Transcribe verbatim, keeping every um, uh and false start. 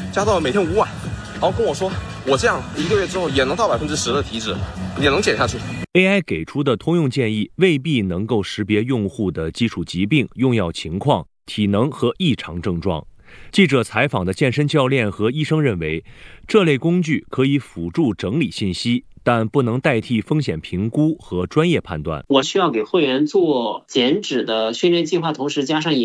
加到了每天五碗，然后跟我说我这样一个月之后也能到百分之十的体脂，也能减下去。 A I 给出的通用建议未必能够识别用户的基础疾病、用药情况、体能和异常症状。记者采访的健身教练和医生认为，这类工具可以辅助整理信息，但不能代替风险评估和专业判断。 我需要给会员做减脂的训练计划，同时加上